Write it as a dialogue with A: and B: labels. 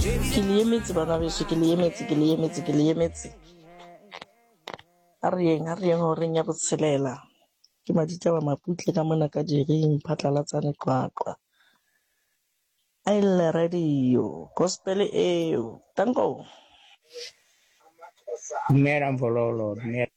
A: Ke le emetse bana beso, ke le emetse. A re yeng ho reng ya botshelela. Ke Maditaba Maputle ka mona ka Diring phatlalatsane Qwaqwa. I le radio gospel eo. Tanko.
B: Dumela Mvololo, dumela.